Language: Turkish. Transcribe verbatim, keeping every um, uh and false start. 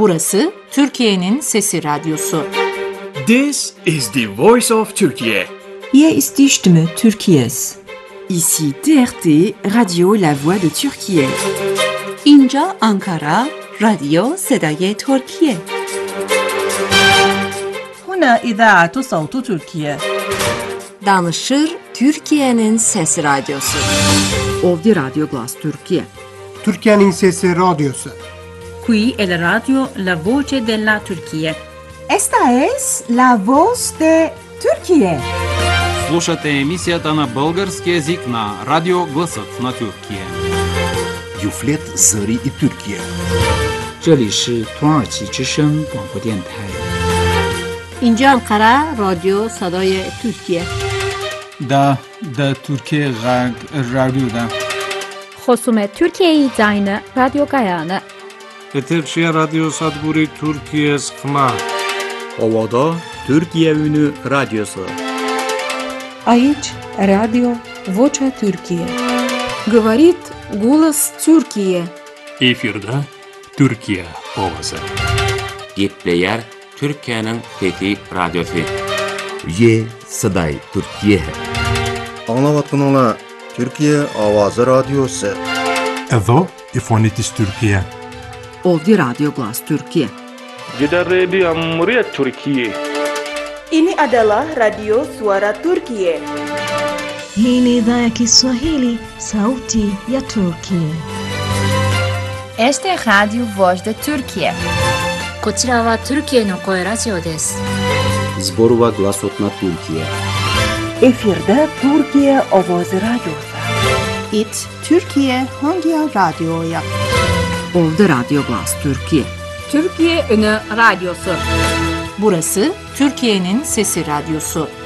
Burası Türkiye'nin Sesi Radyosu. This is the voice of Turkey. Hier ist die Stimme Türkiye's. Ici T R T, Radio La Voix de Türkiye. اینجا آنکارا، رادیو صدای ترکیه. هنا إذاعة صوت تركيا. Danışır Türkiye'nin Sesi Radyosu. Ovdje Radio Glas Türkiye. Türkiye'nin Sesi Radyosu. Qui è la radio La Voce della Turchia. Esta es La Voz de Türkiye. Слушате емисията на български език на Радио Гласът на Тюркия. Юфлет Зари и Türkiye. 这里是土耳其之声广播电台。 اینجا انقره رادیو صدای ترکیه. دا دا Türkiye Radyo'da. خصوم Türkiye Zayne Radyo Gayane. Eterşehir Radyo Sadguri Türkiye Skma. Ovada Türkiye Ünü Radyosu. Aici Radio Vocea Türkiye. Говорит голос Türkiye. Efirde Türkiye Ovası. Gitleyer Türkiye'nin Fethi Radyosu. Ye Saday Türkiye. Anlavatkanlar Türkiye Avazı Radyosu. Evo İfonitis Türkiye. Ovdje Radio Glas Türkiye. Gider Radio Cumhuriyet Türkiye. Ini adalah Radio Suara Turkiye. Hii ni idhaa ya Kiswahili, Sauti ya Turkiye. Este es Radio Voz de Turkiye. こちらはトルキエの声ラジオです。 Zborova Glasot na Türkiye. Efirde Türkiye Ovoz Radyosu. It Türkiye Hangi Radyo'ya? Ovdje Radio Glas Türkiye. Türkiye Ünü Radyosu. Burası Türkiye'nin Sesi Radyosu.